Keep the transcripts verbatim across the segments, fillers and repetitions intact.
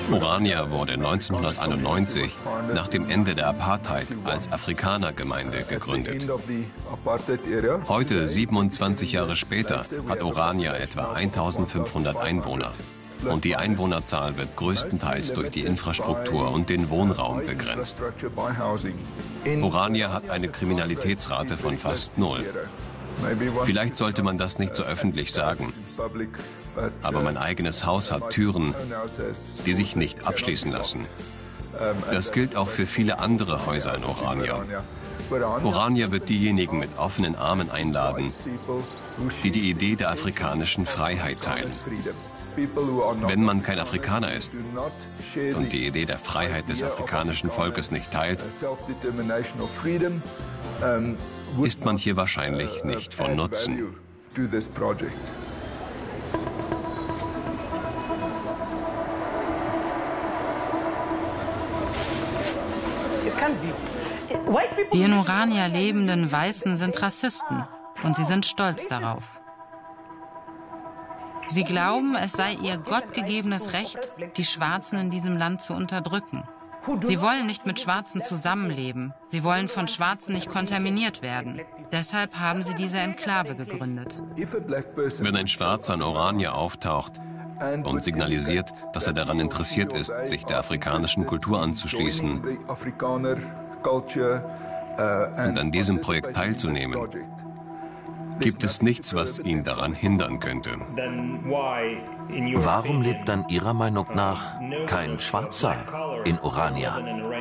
Orania wurde neunzehnhunderteinundneunzig nach dem Ende der Apartheid als Afrikanergemeinde gegründet. Heute, siebenundzwanzig Jahre später, hat Orania etwa eintausendfünfhundert Einwohner. Und die Einwohnerzahl wird größtenteils durch die Infrastruktur und den Wohnraum begrenzt. Orania hat eine Kriminalitätsrate von fast null. Vielleicht sollte man das nicht so öffentlich sagen, aber mein eigenes Haus hat Türen, die sich nicht abschließen lassen. Das gilt auch für viele andere Häuser in Orania. Orania wird diejenigen mit offenen Armen einladen, die die Idee der afrikanischen Freiheit teilen. Wenn man kein Afrikaner ist und die Idee der Freiheit des afrikanischen Volkes nicht teilt, ist man hier wahrscheinlich nicht von Nutzen. Die in Orania lebenden Weißen sind Rassisten und sie sind stolz darauf. Sie glauben, es sei ihr gottgegebenes Recht, die Schwarzen in diesem Land zu unterdrücken. Sie wollen nicht mit Schwarzen zusammenleben. Sie wollen von Schwarzen nicht kontaminiert werden. Deshalb haben sie diese Enklave gegründet. Wenn ein Schwarzer in Orania auftaucht und signalisiert, dass er daran interessiert ist, sich der afrikanischen Kultur anzuschließen und an diesem Projekt teilzunehmen, gibt es nichts, was ihn daran hindern könnte. Warum lebt dann Ihrer Meinung nach kein Schwarzer in Orania?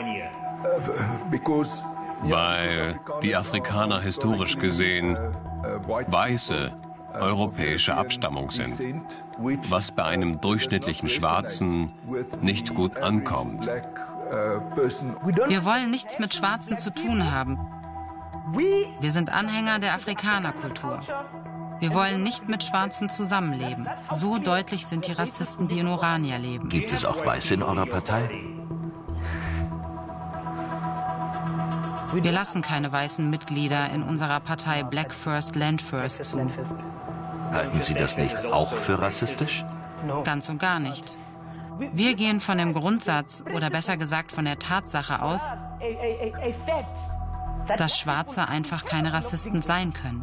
Weil die Afrikaner historisch gesehen weiße europäische Abstammung sind, was bei einem durchschnittlichen Schwarzen nicht gut ankommt. Wir wollen nichts mit Schwarzen zu tun haben. Wir sind Anhänger der Afrikanerkultur. Wir wollen nicht mit Schwarzen zusammenleben. So deutlich sind die Rassisten, die in Orania leben. Gibt es auch Weiße in eurer Partei? Wir lassen keine weißen Mitglieder in unserer Partei Black First, Land First zu. Halten Sie das nicht auch für rassistisch? Ganz und gar nicht. Wir gehen von dem Grundsatz, oder besser gesagt von der Tatsache aus, dass Schwarze einfach keine Rassisten sein können.